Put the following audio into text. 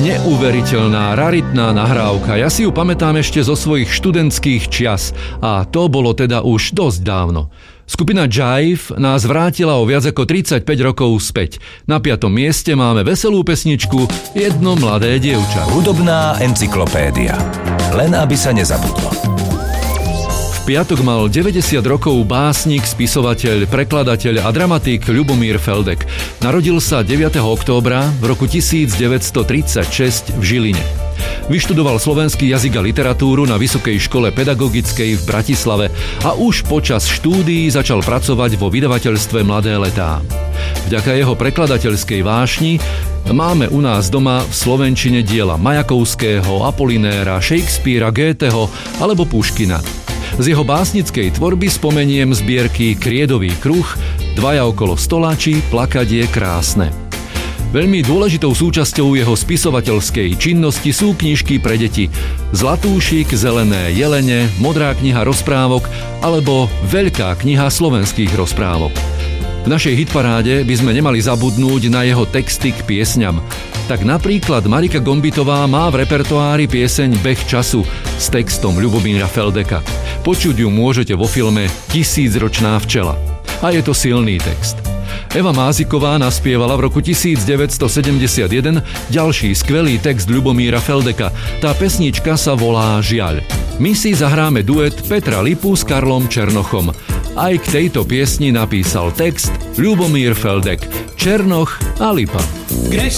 Neuveriteľná, raritná nahrávka. Ja si ju pamätám ešte zo svojich študentských čias a to bolo teda už dosť dávno. Skupina Jive nás vrátila o viac ako 35 rokov späť. Na 5. mieste máme veselú pesničku Jedno mladé dievča. Hudobná encyklopédia. Len aby sa nezabudlo. V piatok mal 90 rokov básnik, spisovateľ, prekladateľ a dramatik Ľubomír Feldek. Narodil sa 9. októbra v roku 1936 v Žiline. Vyštudoval slovenský jazyk a literatúru na Vysokej škole pedagogickej v Bratislave a už počas štúdií začal pracovať vo vydavateľstve Mladé letá. Vďaka jeho prekladateľskej vášni máme u nás doma v slovenčine diela Majakovského, Apolinéra, Shakespearea, Goetheho alebo Puškina. Z jeho básnickej tvorby spomeniem zbierky Kriedový kruh, Dvaja okolo stola či Plakať je krásne. Veľmi dôležitou súčasťou jeho spisovateľskej činnosti sú knižky pre deti Zlatúšik, Zelené jelene, Modrá kniha rozprávok alebo Veľká kniha slovenských rozprávok. V našej hitparáde by sme nemali zabudnúť na jeho texty k piesňam. Tak napríklad Marika Gombitová má v repertoári pieseň Beh času s textom Ľubomíra Feldeka. Počuť ju môžete vo filme Tisícročná včela. A je to silný text. Eva Máziková naspievala v roku 1971 ďalší skvelý text Ľubomíra Feldeka. Tá pesnička sa volá Žiaľ. My si zahráme duet Petra Lipu s Karlom Černochom. Aj k tejto piesni napísal text Ľubomír Feldek. Černoch a Lipa.